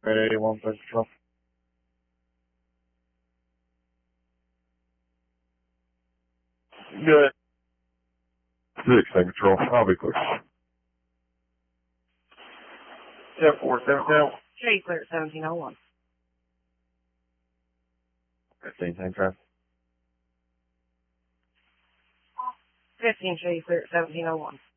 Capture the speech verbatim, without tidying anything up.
Freight eighty-one, Central Control. Good. Six, Central Control. I'll be clear. ten four seven seven. Trade clear seventeen oh one. fifteen, same traffic. fifteen trade clear seventeen oh one.